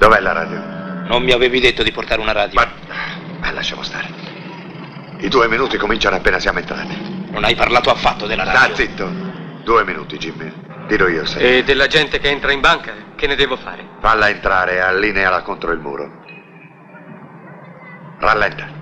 Dov'è la radio? Non mi avevi detto di portare una radio. Ma lasciamo stare. I 2 minuti cominciano appena siamo entrati. Non hai parlato affatto della radio. Sta zitto. 2 minuti, Jimmy. Dirò io se. E della gente che entra in banca, che ne devo fare? Falla entrare, allineala contro il muro. Rallenta.